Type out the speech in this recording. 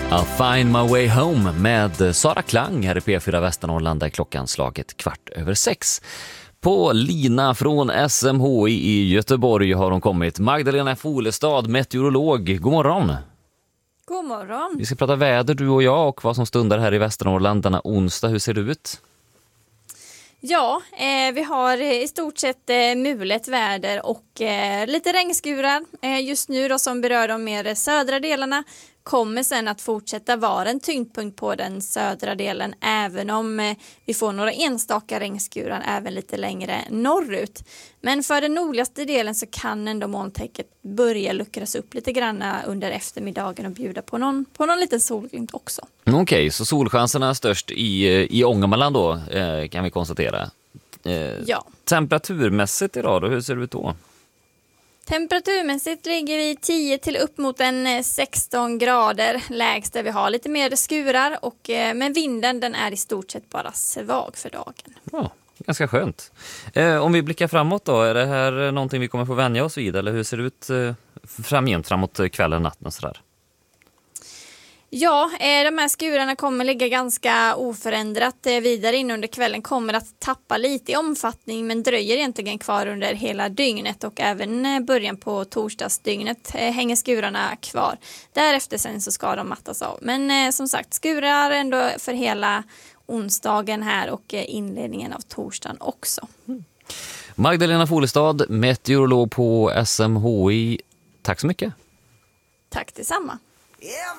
I'll find my way home med Sara Klang här i P4 Västernorrland där klockan slaget 5:15. På lina från SMHI i Göteborg har hon kommit. Magdalena Folestad, meteorolog. God morgon. God morgon. Vi ska prata väder, du och jag, och vad som stundar här i Västernorrland denna onsdag. Hur ser det ut? Ja, vi har i stort sett mulet väder och lite regnskurar just nu då, som berör de mer södra delarna. Kommer sen att fortsätta vara en tyngdpunkt på den södra delen, även om vi får några enstaka regnskurar även lite längre norrut. Men för den nordligaste delen så kan ändå molntäcket börja luckras upp lite grann under eftermiddagen och bjuda på någon liten solglimt också. Okej, så solchanserna är störst i Ångermanland då, kan vi konstatera. Ja. Temperaturmässigt idag då, hur ser det ut då? Temperaturmässigt ligger vi 10 till upp mot en 16 grader lägst, där vi har lite mer skurar, men vinden den är i stort sett bara svag för dagen. Ja, ganska skönt. Om vi blickar framåt då, är det här någonting vi kommer få vänja oss vid, eller hur ser det ut framåt kvällen, natten och sådär? Ja, de här skurarna kommer ligga ganska oförändrat vidare in under kvällen, kommer att tappa lite i omfattning men dröjer egentligen kvar under hela dygnet, och även början på torsdagsdygnet hänger skurarna kvar. Därefter sen så ska de mattas av. Men som sagt, skurar ändå för hela onsdagen här och inledningen av torsdagen också. Magdalena Folestad, meteorolog på SMHI. Tack så mycket. Tack detsamma.